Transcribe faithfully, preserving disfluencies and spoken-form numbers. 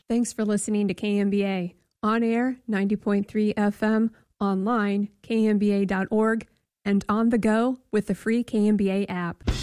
Thanks for listening to K M B A. On air, ninety point three F M, online, K M B A dot org, and on the go with the free K M B A app.